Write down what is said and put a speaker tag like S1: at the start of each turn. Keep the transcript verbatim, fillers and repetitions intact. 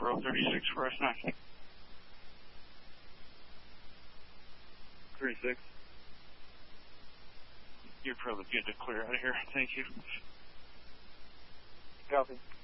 S1: for oh thirty-six for S nine.
S2: thirty-six.
S1: You're probably good to clear out of here. Thank you.
S2: Copy.